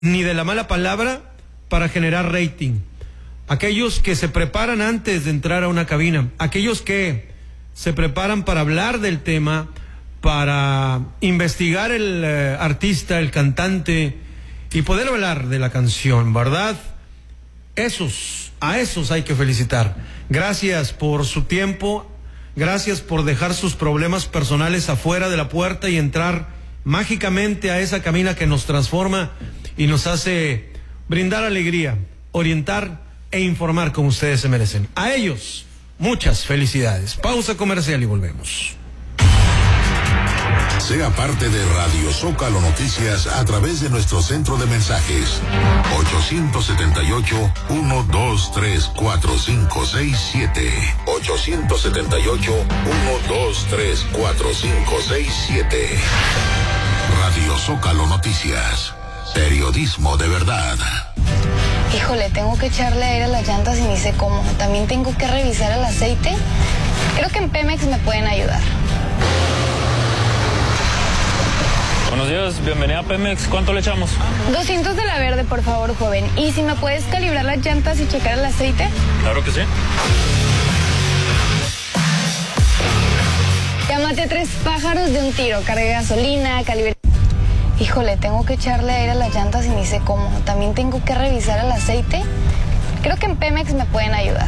ni de la mala palabra para generar rating. Aquellos que se preparan antes de entrar a una cabina, aquellos que se preparan para hablar del tema, para investigar el artista, el cantante y poder hablar de la canción, ¿verdad? A esos hay que felicitar. Gracias por su tiempo, gracias por dejar sus problemas personales afuera de la puerta y entrar mágicamente a esa cabina que nos transforma y nos hace brindar alegría, orientar e informar como ustedes se merecen. A ellos, muchas felicidades. Pausa comercial y volvemos. Sea parte de Radio Zócalo Noticias a través de nuestro centro de mensajes 878-123-4567 878-123-4567. Radio Zócalo Noticias, periodismo de verdad. Híjole, tengo que echarle aire a las llantas y ni sé cómo. También tengo que revisar el aceite. Creo que en Pemex me pueden ayudar. Buenos días, bienvenida a Pemex. ¿Cuánto le echamos? 200 de la verde, por favor, joven. ¿Y si me puedes calibrar las llantas y checar el aceite? Claro que sí. Ya maté 3 pájaros de un tiro. Cargué gasolina, calibré... Híjole, tengo que echarle aire a las llantas y ni sé cómo. También tengo que revisar el aceite. Creo que en Pemex me pueden ayudar.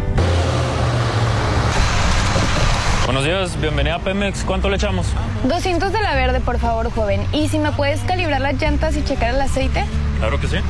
Buenos días, bienvenida a Pemex. ¿Cuánto le echamos? 200 de la verde, por favor, joven. ¿Y si me puedes calibrar las llantas y checar el aceite? Claro que sí.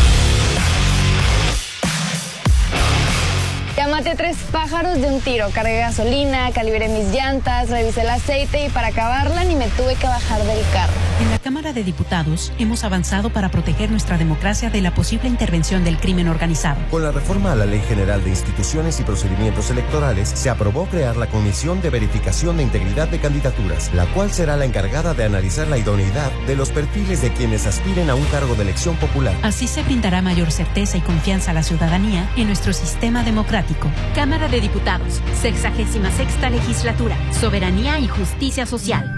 Ya maté 3 pájaros de un tiro. Cargué gasolina, calibré mis llantas, revisé el aceite y para acabarla ni me tuve que bajar del carro. En la Cámara de Diputados hemos avanzado para proteger nuestra democracia de la posible intervención del crimen organizado. Con la reforma a la Ley General de Instituciones y Procedimientos Electorales, se aprobó crear la Comisión de Verificación de Integridad de Candidaturas, la cual será la encargada de analizar la idoneidad de los perfiles de quienes aspiren a un cargo de elección popular. Así se brindará mayor certeza y confianza a la ciudadanía en nuestro sistema democrático. Cámara de Diputados, 66ª Legislatura, Soberanía y Justicia Social.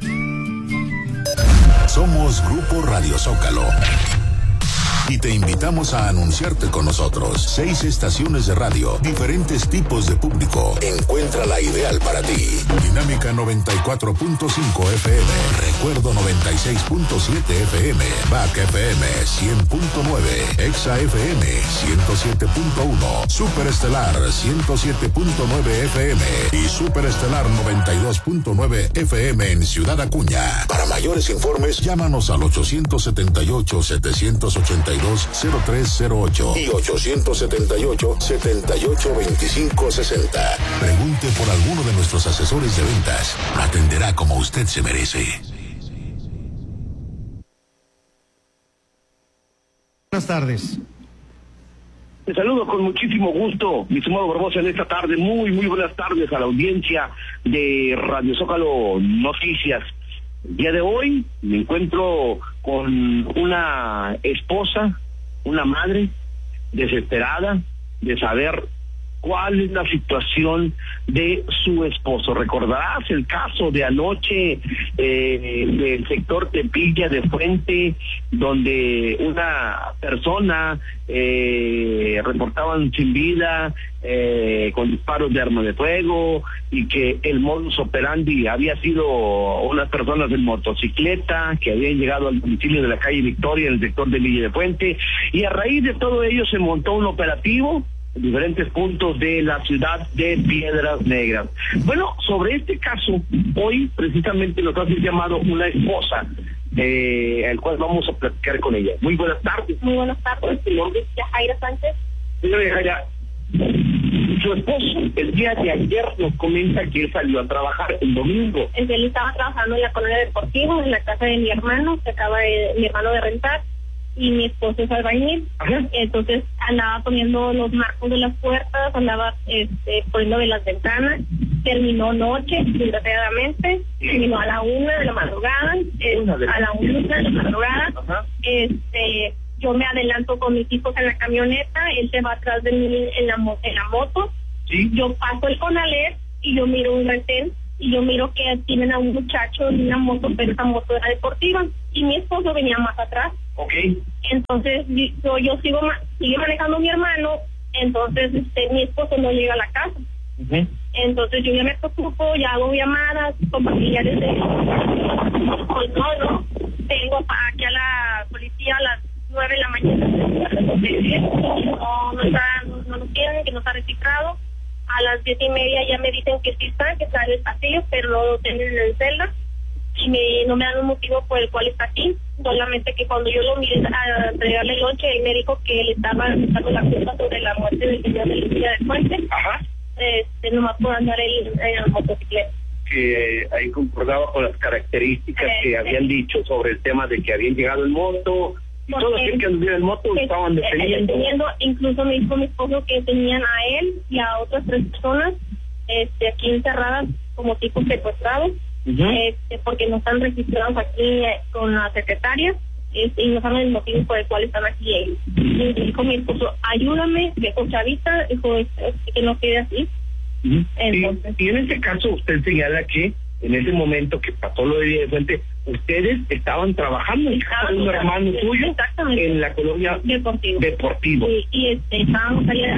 Somos Grupo Radio Zócalo y te invitamos a anunciarte con nosotros. 6 estaciones de radio, diferentes tipos de público. Encuentra la ideal para ti. Dinámica 94.5 FM, Recuerdo 96.7 FM, BAC FM 100.9, Exa FM 107.1, Superestelar 107.9 FM y Superestelar 92.9 FM en Ciudad Acuña. Para mayores informes, llámanos al 878-782-0308 y 878-782560. Pregunte por alguno de nuestros asesores de ventas. Lo atenderá como usted se merece. Buenas tardes. Te saludo con muchísimo gusto, mi estimado Barbosa, en esta tarde. Muy buenas tardes a la audiencia de Radio Zócalo Noticias. El día de hoy me encuentro con una esposa, una madre desesperada de saber cuál es la situación de su esposo. Recordarás el caso de anoche del sector Tepilla de Fuente, donde una persona reportaban sin vida, con disparos de arma de fuego, y que el modus operandi había sido unas personas en motocicleta que habían llegado al domicilio de la calle Victoria en el sector de Villa de Fuente, y a raíz de todo ello se montó un operativo en diferentes puntos de la ciudad de Piedras Negras. Bueno, sobre este caso, hoy precisamente nos hace llamado una esposa, al cual vamos a platicar con ella. Muy buenas tardes. Muy buenas tardes, mi nombre es Yajaira Sánchez. Señora Yajaira, su esposo el día de ayer nos comenta que él salió a trabajar el domingo. Él estaba trabajando en la colonia deportiva, en la casa de mi hermano, que acaba mi hermano de rentar, y mi esposo es albañil. Ajá. Entonces andaba poniendo los marcos de las puertas, andaba poniendo de las ventanas. Terminó noche, desgraciadamente, terminó a la 1 de la madrugada, a la 1 de la madrugada. Ajá. Yo me adelanto con mis hijos en la camioneta, él se va atrás de mí en la moto. ¿Sí? Yo paso el Conalep y yo miro un retén y yo miro que tienen a un muchacho en una moto, pero esa moto era deportiva, y mi esposo venía más atrás. Okay. Entonces yo sigue manejando mi hermano, entonces mi esposo no llega a la casa. Uh-huh. Entonces yo ya me preocupo, ya hago llamadas con familiares de pues no, tengo aquí a la policía a las 9 de la mañana, no nos quieren, que no está registrado. A las 10:30 ya me dicen que sí está en el pasillo, pero no lo tienen en el celda. Y no me dan un motivo por el cual está aquí, solamente que cuando yo lo miré a entregarle el lonche, él me dijo que le estaba dando la culpa sobre la muerte del señor de Lucía de Fuente. Ajá. Nomás por andar en la motocicleta. Que ahí concordaba con las características que habían dicho sobre el tema de que habían llegado en moto, y todos los que anduvieron en moto estaban deteniendo. Incluso me dijo mi esposo que tenían a él y a otras 3 personas aquí encerradas como tipo secuestrados. Uh-huh. Porque no están registrados aquí con la secretaria y no saben el motivo por el cual están aquí ellos. Y dijo mi esposo, ayúdame, viejo chavita, dijo que no quede así. Uh-huh. Entonces, y en este caso usted señala que en ese momento que pasó lo de Villa de Fuente, ustedes estaban trabajando en casa de un hermano suyo en la colonia Deportivo. Y estábamos ahí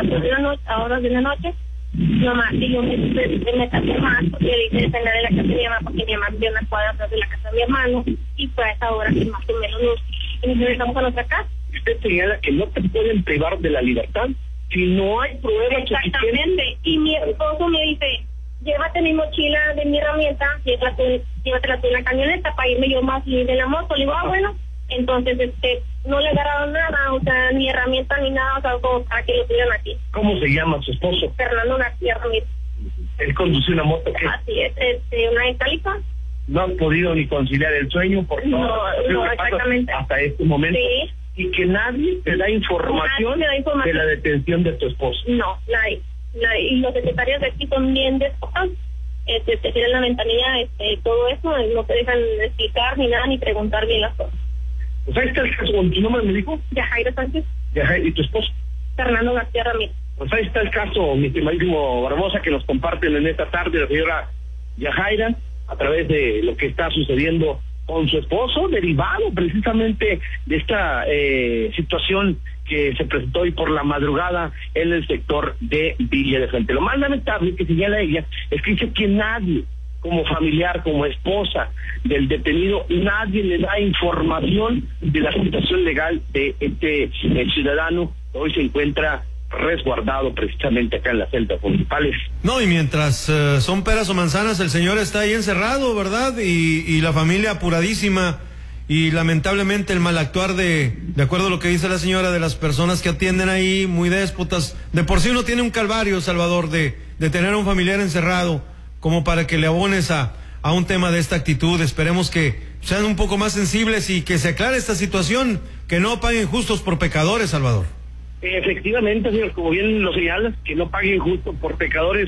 a horas de la noche. Nomás, y yo me casé más porque hice cenar en la casa de mi mamá, porque mi mamá vivía una cuadra atrás de la casa de mi hermano, y fue a esa hora que más o menos nos regresamos a nuestra casa. Usted señala que no te pueden privar de la libertad si no hay pruebas. Exactamente, y mi esposo me dice, llévate mi mochila de mi herramienta, llévatela tú en la camioneta para irme yo más libre de la moto. Le digo, bueno, entonces no le agarraron nada, o sea, ni herramienta ni nada, o sea, como para que lo tuvieran aquí. ¿Cómo se llama su esposo? Fernando García Ramírez. ¿Él conduce una moto qué? Así es, una Califa. No han podido ni conciliar el sueño por todo no, exactamente. Hasta este momento. Sí. Y que nadie te da información de la detención de tu esposo. No, nadie. Y los secretarios de aquí son bien despojados. Te tiran la ventanilla, todo eso, no te dejan explicar ni nada, ni preguntar bien las cosas. Pues ahí está el caso, ¿tu nombre me dijo? Yajaira Sánchez. ¿Y tu esposo? Fernando García Ramírez. Pues ahí está el caso, mi estimadísimo Barbosa, que nos comparten en esta tarde la señora Yajaira, a través de lo que está sucediendo con su esposo, derivado precisamente de esta situación que se presentó hoy por la madrugada en el sector de Villa de Fuente. Lo más lamentable que señala ella es que dice que nadie, como familiar, como esposa del detenido, nadie le da información de la situación legal de este ciudadano que hoy se encuentra resguardado precisamente acá en las celdas municipales. No, y mientras son peras o manzanas, el señor está ahí encerrado, ¿verdad? Y la familia apuradísima, y lamentablemente el mal actuar de acuerdo a lo que dice la señora, de las personas que atienden ahí, muy déspotas. De por sí uno tiene un calvario, Salvador, de tener a un familiar encerrado, como para que le abones a un tema de esta actitud. Esperemos que sean un poco más sensibles y que se aclare esta situación, que no paguen justos por pecadores, Salvador. Efectivamente, señor, como bien lo señalas, que no paguen justo por pecadores.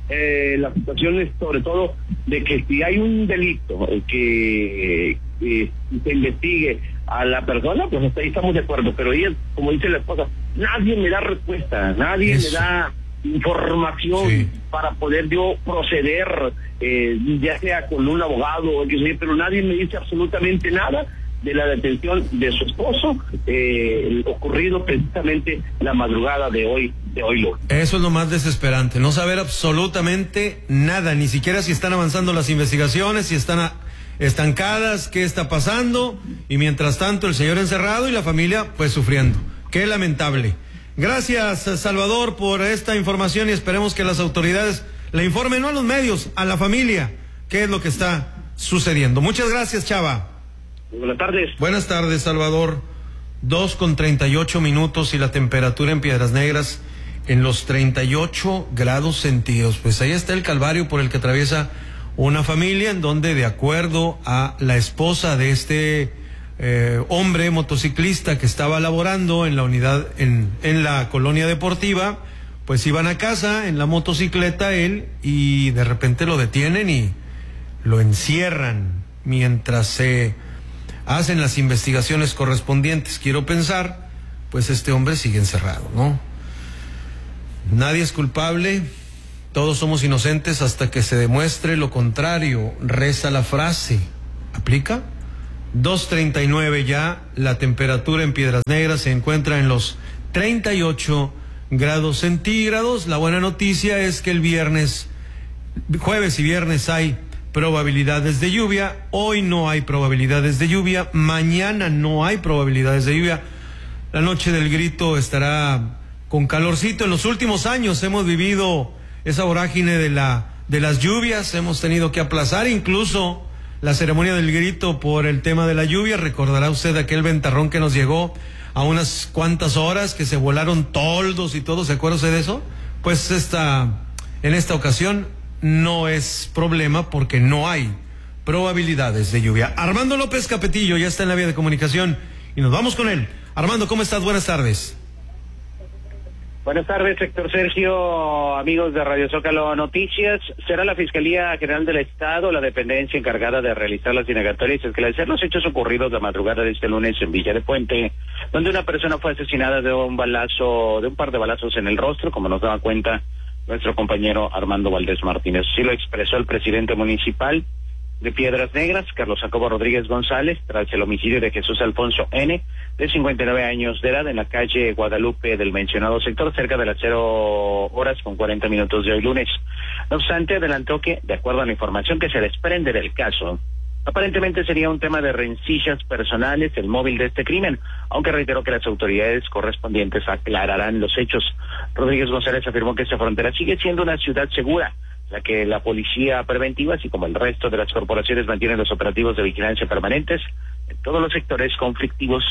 La situación es sobre todo de que si hay un delito que se investigue a la persona, pues hasta ahí estamos de acuerdo, pero ella, como dice la esposa, nadie me da respuesta, nadie me da información para poder yo proceder, ya sea con un abogado o que sea, pero nadie me dice absolutamente nada de la detención de su esposo, ocurrido precisamente la madrugada de hoy. Eso es lo más desesperante, no saber absolutamente nada, ni siquiera si están avanzando las investigaciones, si están estancadas, qué está pasando, y mientras tanto el señor encerrado y la familia pues sufriendo. Qué lamentable. Gracias, Salvador, por esta información, y esperemos que las autoridades le informen, no a los medios, a la familia, qué es lo que está sucediendo. Muchas gracias, Chava. Buenas tardes. Buenas tardes, Salvador. 2:38 y la temperatura en Piedras Negras en los 38 grados centígrados. Pues ahí está el calvario por el que atraviesa una familia, en donde, de acuerdo a la esposa de este hombre motociclista que estaba laborando en la unidad, en la colonia deportiva, pues iban a casa en la motocicleta él, y de repente lo detienen y lo encierran mientras se hacen las investigaciones correspondientes. Quiero pensar, pues este hombre sigue encerrado, ¿no? Nadie es culpable, todos somos inocentes hasta que se demuestre lo contrario, reza la frase. ¿Aplica? 2:39 ya, la temperatura en Piedras Negras se encuentra en los 38 grados centígrados. La buena noticia es que el jueves y viernes hay probabilidades de lluvia. Hoy no hay probabilidades de lluvia. Mañana no hay probabilidades de lluvia. La noche del grito estará con calorcito. En los últimos años hemos vivido esa vorágine de las lluvias. Hemos tenido que aplazar incluso la ceremonia del grito por el tema de la lluvia. Recordará usted aquel ventarrón que nos llegó a unas cuantas horas, que se volaron toldos y todo. ¿Se acuerda usted de eso? Pues en esta ocasión no es problema porque no hay probabilidades de lluvia. Armando López Capetillo ya está en la vía de comunicación y nos vamos con él. Armando, ¿cómo estás? Buenas tardes. Buenas tardes, Héctor Sergio, amigos de Radio Zócalo Noticias. Será la Fiscalía General del Estado la dependencia encargada de realizar las indagatorias y esclarecer los hechos ocurridos la madrugada de este lunes en Villa de Puente, donde una persona fue asesinada de un par de balazos en el rostro, como nos daba cuenta nuestro compañero Armando Valdés Martínez. Sí lo expresó el presidente municipal de Piedras Negras, Carlos Jacobo Rodríguez González, tras el homicidio de Jesús Alfonso N., de 59 años de edad, en la calle Guadalupe del mencionado sector, cerca de las 0:40 de hoy lunes. No obstante, adelantó que, de acuerdo a la información que se desprende del caso, aparentemente sería un tema de rencillas personales el móvil de este crimen, aunque reiteró que las autoridades correspondientes aclararán los hechos. Rodríguez González afirmó que esta frontera sigue siendo una ciudad segura, la que la policía preventiva, así como el resto de las corporaciones, mantienen los operativos de vigilancia permanentes en todos los sectores conflictivos.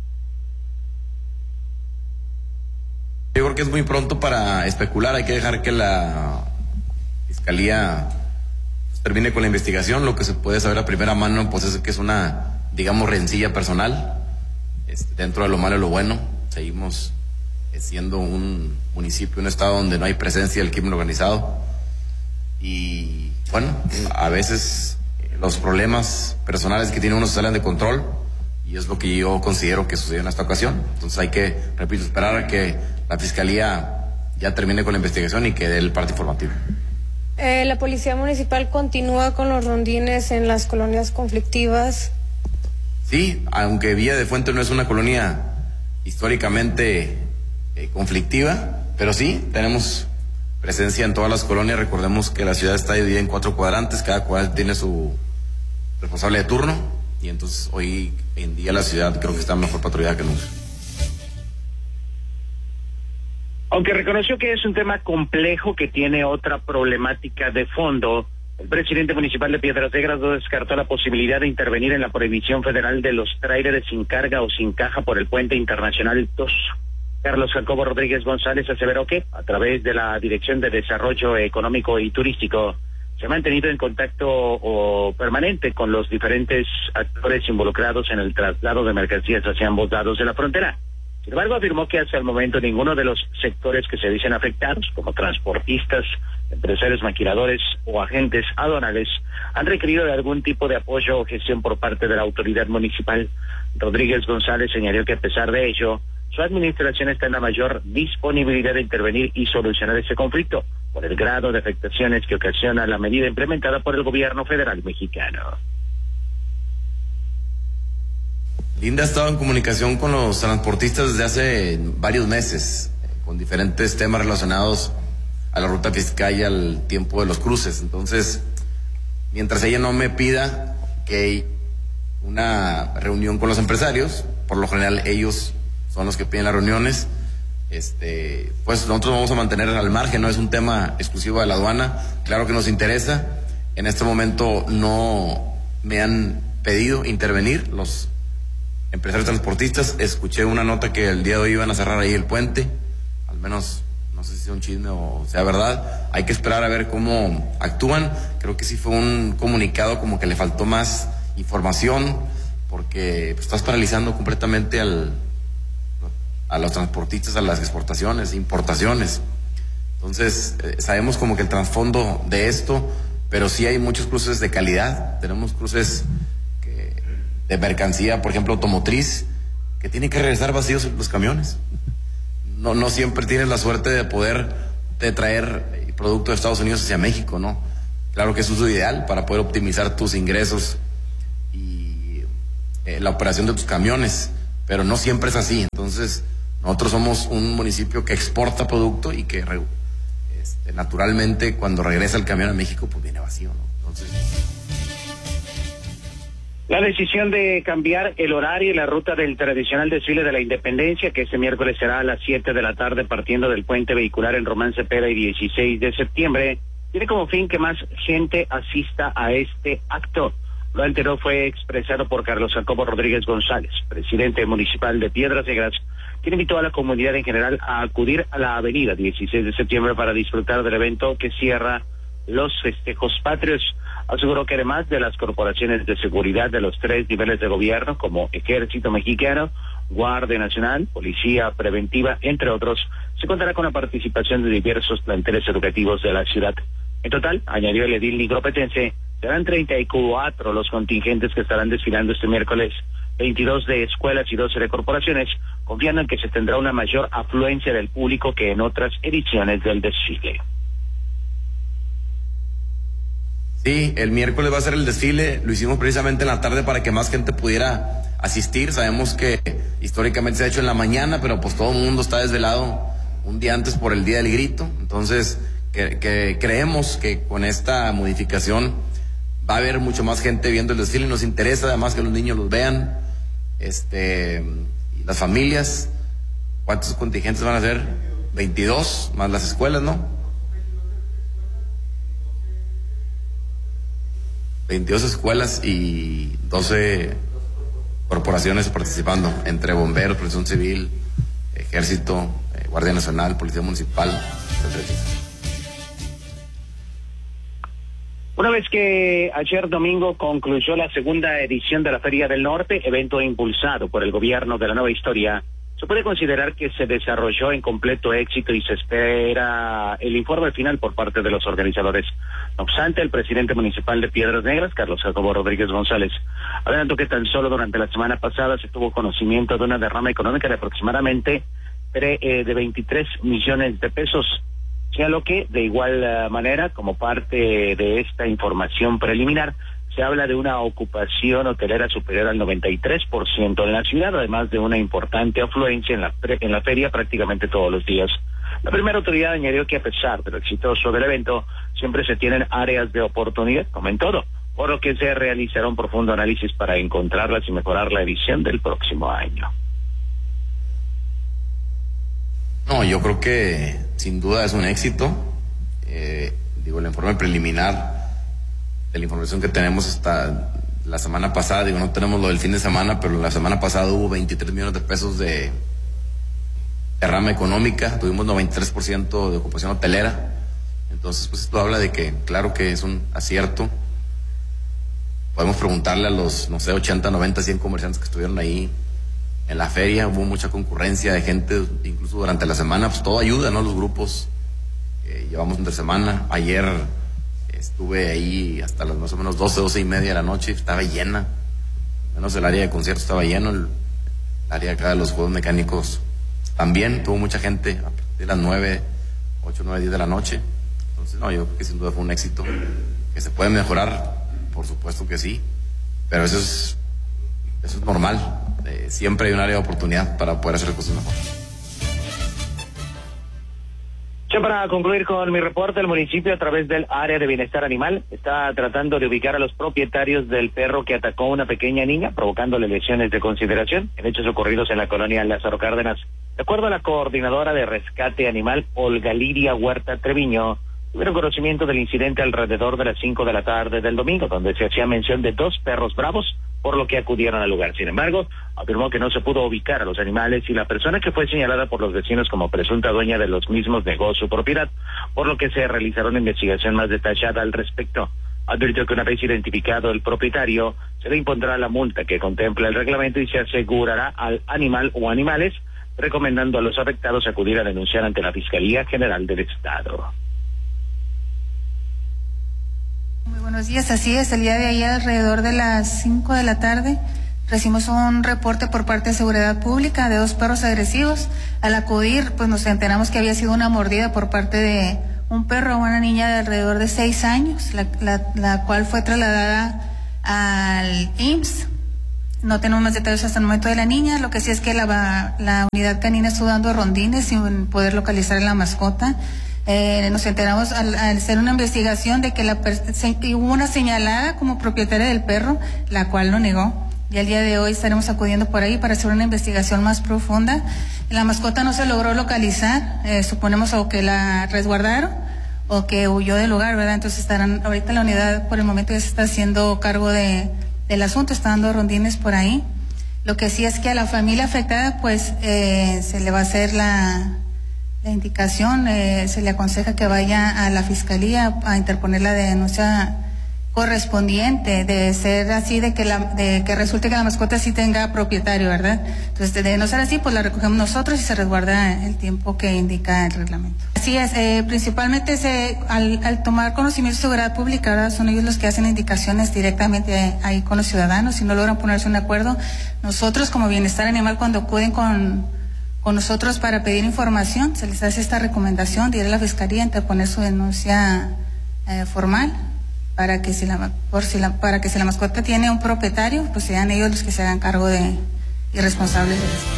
Yo creo que es muy pronto para especular. Hay que dejar que la Fiscalía termine con la investigación. Lo que se puede saber a primera mano pues es que es una, digamos, rencilla personal. Dentro de lo malo y lo bueno, seguimos siendo un municipio, un estado donde no hay presencia del crimen organizado. Y bueno, a veces los problemas personales que tiene uno se salen de control, y es lo que yo considero que sucedió en esta ocasión. Entonces hay que, repito, esperar a que la Fiscalía ya termine con la investigación y que dé el parte informativo. La Policía Municipal continúa con los rondines en las colonias conflictivas. Sí, aunque Villa de Fuente no es una colonia históricamente conflictiva, pero sí, tenemos presencia en todas las colonias. Recordemos que la ciudad está dividida en 4 cuadrantes, cada cuadrante tiene su responsable de turno, y entonces hoy en día la ciudad creo que está mejor patrullada que nunca. Aunque reconoció que es un tema complejo que tiene otra problemática de fondo, el presidente municipal de Piedras Negras no descartó la posibilidad de intervenir en la prohibición federal de los tráileres sin carga o sin caja por el puente internacional 2. Carlos Jacobo Rodríguez González aseveró que, a través de la Dirección de Desarrollo Económico y Turístico, se ha mantenido en contacto permanente con los diferentes actores involucrados en el traslado de mercancías hacia ambos lados de la frontera. Sin embargo, afirmó que hasta el momento ninguno de los sectores que se dicen afectados, como transportistas, empresarios maquiladores o agentes aduanales, han requerido de algún tipo de apoyo o gestión por parte de la autoridad municipal. Rodríguez González señaló que a pesar de ello, su administración está en la mayor disponibilidad de intervenir y solucionar ese conflicto por el grado de afectaciones que ocasiona la medida implementada por el gobierno federal mexicano. Linda ha estado en comunicación con los transportistas desde hace varios meses, con diferentes temas relacionados a la ruta fiscal y al tiempo de los cruces. Entonces, mientras ella no me pida que hay una reunión con los empresarios, por lo general ellos son los que piden las reuniones, pues nosotros vamos a mantener al margen, no es un tema exclusivo de la aduana. Claro que nos interesa. En este momento no me han pedido intervenir los empresarios transportistas. Escuché una nota que el día de hoy iban a cerrar ahí el puente, al menos no sé si sea un chisme o sea verdad. Hay que esperar a ver cómo actúan. Creo que sí fue un comunicado como que le faltó más información, porque pues, estás paralizando completamente a los transportistas, a las exportaciones, importaciones. Entonces sabemos como que el trasfondo de esto, pero sí hay muchos cruces de calidad. Tenemos cruces de mercancía, por ejemplo automotriz, que tienen que regresar vacíos los camiones. No siempre tienes la suerte de poder traer producto de Estados Unidos hacia México, ¿no? Claro que eso es lo ideal para poder optimizar tus ingresos y la operación de tus camiones, pero no siempre es así. Entonces, nosotros somos un municipio que exporta producto y que naturalmente cuando regresa el camión a México, pues viene vacío, ¿no? Entonces... La decisión de cambiar el horario y la ruta del tradicional desfile de la Independencia, que este miércoles será a las 7 de la tarde partiendo del puente vehicular en Román Cepeda y 16 de septiembre, tiene como fin que más gente asista a este acto. Lo anterior fue expresado por Carlos Jacobo Rodríguez González, presidente municipal de Piedras Negras, quien invitó a la comunidad en general a acudir a la avenida 16 de septiembre para disfrutar del evento que cierra los festejos patrios. Aseguró que además de las corporaciones de seguridad de los 3 niveles de gobierno, como Ejército Mexicano, Guardia Nacional, Policía Preventiva, entre otros, se contará con la participación de diversos planteles educativos de la ciudad. En total, añadió el edil nigropetense, serán 34 los contingentes que estarán desfilando este miércoles, 22 de escuelas y 12 de corporaciones, confiando en que se tendrá una mayor afluencia del público que en otras ediciones del desfile. Sí, el miércoles va a ser el desfile, lo hicimos precisamente en la tarde para que más gente pudiera asistir. Sabemos que históricamente se ha hecho en la mañana, pero pues todo el mundo está desvelado un día antes por el Día del Grito. Entonces, que creemos que con esta modificación va a haber mucho más gente viendo el desfile. Nos interesa además que los niños los vean, y las familias. ¿Cuántos contingentes van a ser? 22, más las escuelas, ¿no? 22 escuelas y 12 corporaciones participando, entre bomberos, protección civil, ejército, Guardia Nacional, Policía Municipal, etc. Una vez que ayer domingo concluyó la segunda edición de la Feria del Norte, evento impulsado por el gobierno de la Nueva Historia, se puede considerar que se desarrolló en completo éxito y se espera el informe final por parte de los organizadores. No obstante, el presidente municipal de Piedras Negras, Carlos Jacobo Rodríguez González, adelantó que tan solo durante la semana pasada se tuvo conocimiento de una derrama económica de aproximadamente de 23 millones de pesos. Señaló que, de igual manera, como parte de esta información preliminar, se habla de una ocupación hotelera superior al 93% en la ciudad, además de una importante afluencia en la feria prácticamente todos los días. La primera autoridad añadió que a pesar de lo exitoso del evento, siempre se tienen áreas de oportunidad, como en todo, por lo que se realizará un profundo análisis para encontrarlas y mejorar la edición del próximo año. No, yo creo que sin duda es un éxito. El informe preliminar de la información que tenemos hasta la semana pasada, no tenemos lo del fin de semana, pero la semana pasada hubo 23 millones de pesos de derrama económica, tuvimos 93% de ocupación hotelera. Entonces, pues esto habla de que, claro que es un acierto. Podemos preguntarle a los, 80, 90, 100 comerciantes que estuvieron ahí en la feria. Hubo mucha concurrencia de gente, incluso durante la semana, pues todo ayuda, ¿no? Los grupos llevamos entre semana. Ayer estuve ahí hasta las más o menos 12 y media de la noche, estaba llena. Menos el área de conciertos estaba lleno, el área acá de los juegos mecánicos también, tuvo mucha gente a partir de las 9, 8, 9, 10 de la noche. Entonces, no, yo creo que sin duda fue un éxito. Que se puede mejorar, por supuesto que sí, pero eso es normal. Siempre hay un área de oportunidad para poder hacer cosas mejor. Ya para concluir con mi reporte, el municipio, a través del área de bienestar animal, está tratando de ubicar a los propietarios del perro que atacó a una pequeña niña, provocándole lesiones de consideración en hechos ocurridos en la colonia Lázaro Cárdenas. De acuerdo a la coordinadora de rescate animal, Olga Lidia Huerta Treviño, tuvieron conocimiento del incidente alrededor de las 5 de la tarde del domingo, donde se hacía mención de 2 perros bravos, por lo que acudieron al lugar. Sin embargo, afirmó que no se pudo ubicar a los animales y la persona que fue señalada por los vecinos como presunta dueña de los mismos negó su propiedad, por lo que se realizará una investigación más detallada al respecto. Advirtió que una vez identificado el propietario, se le impondrá la multa que contempla el reglamento y se asegurará al animal o animales, recomendando a los afectados acudir a denunciar ante la Fiscalía General del Estado. Muy buenos días, así es, el día de ayer alrededor de las 5 de la tarde recibimos un reporte por parte de Seguridad Pública de 2 perros agresivos. Al acudir, pues nos enteramos que había sido una mordida por parte de un perro a una niña de alrededor de 6 años, la cual fue trasladada al IMSS. No tenemos más detalles hasta el momento de la niña. Lo que sí es que la unidad canina estuvo dando rondines sin poder localizar a la mascota. Nos enteramos al hacer una investigación de que hubo una señalada como propietaria del perro, la cual lo negó. Y el día de hoy estaremos acudiendo por ahí para hacer una investigación más profunda. La mascota no se logró localizar, suponemos o que la resguardaron o que huyó del lugar, ¿verdad? Entonces ahorita la unidad por el momento ya se está haciendo cargo del asunto, está dando rondines por ahí. Lo que sí es que a la familia afectada pues se le va a hacer la indicación, se le aconseja que vaya a la fiscalía a interponer la denuncia correspondiente, de ser así, de que resulte que la mascota sí tenga propietario, ¿verdad? Entonces, de no ser así, pues la recogemos nosotros y se resguarda el tiempo que indica el reglamento. Así es, principalmente al tomar conocimiento de seguridad pública, ¿verdad? Son ellos los que hacen indicaciones directamente ahí con los ciudadanos. Si no logran ponerse un acuerdo, nosotros como Bienestar Animal, cuando acuden con nosotros para pedir información, se les hace esta recomendación de ir a la fiscalía, interponer su denuncia formal, para que si la mascota tiene un propietario, pues sean ellos los que se hagan cargo y responsables de eso.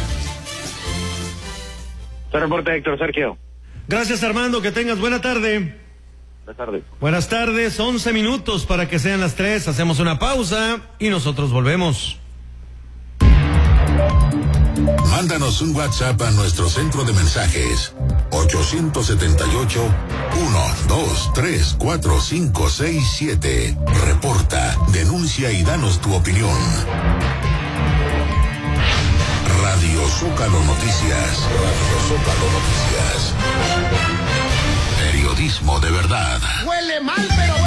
Se reporta Héctor Sergio. Gracias, Armando, que tengas buena tarde. Buenas tardes. Buenas tardes, 11 minutos para que sean las 3. Hacemos una pausa y nosotros volvemos. Mándanos un WhatsApp a nuestro centro de mensajes 878-123-4567. Reporta, denuncia y danos tu opinión. Radio Zócalo Noticias. Radio Zócalo Noticias. Periodismo de verdad. Huele mal, pero